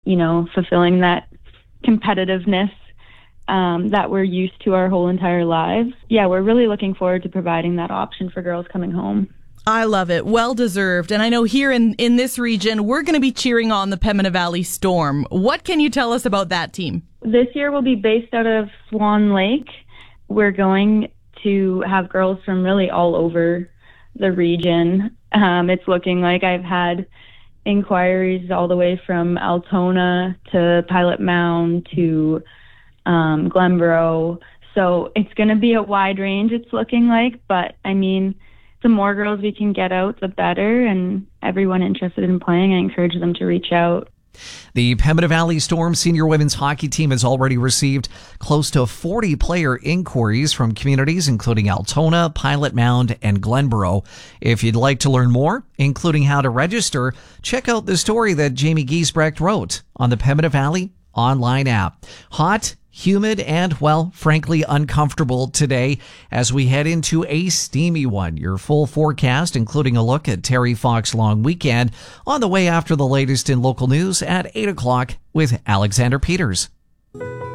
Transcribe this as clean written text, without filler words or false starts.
fulfilling that competitiveness that we're used to our whole entire lives. Yeah, we're really looking forward to providing that option for girls coming home. I love it. Well deserved. And I know here in this region, we're going to be cheering on the Pembina Valley Storm. What can you tell us about that team? This year we'll be based out of Swan Lake. We're going to have girls from really all over the region. It's looking like I've had inquiries all the way from Altona to Pilot Mound to Glenborough. So it's going to be a wide range, it's looking like. But, I mean, the more girls we can get out, the better. And everyone interested in playing, I encourage them to reach out. The Pembina Valley Storm senior women's hockey team has already received close to 40 player inquiries from communities including Altona, Pilot Mound, and Glenborough. If you'd like to learn more, including how to register, check out the story that Jamie Giesbrecht wrote on the Pembina Valley online app. Hot, humid, and, well, frankly, uncomfortable today as we head into a steamy one. Your full forecast, including a look at Terry Fox long weekend, on the way after the latest in local news at 8 o'clock with Alexander Peters.